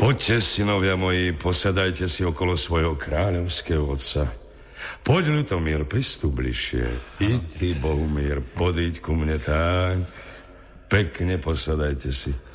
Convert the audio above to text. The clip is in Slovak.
Poďte, synovia moji, posadajte si okolo svojho kráľovského otca. Poď, Ľutomír, pristup bližšie. I ty, Bohumír, podíď ku mne tak. Pekne posadajte si.